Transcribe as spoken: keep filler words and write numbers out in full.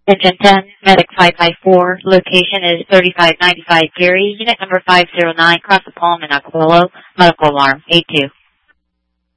Engine ten, Medic five five four, location is thirty-five ninety-five Gary, unit number five zero nine, across the Palm in Aquillo, medical alarm, eight two.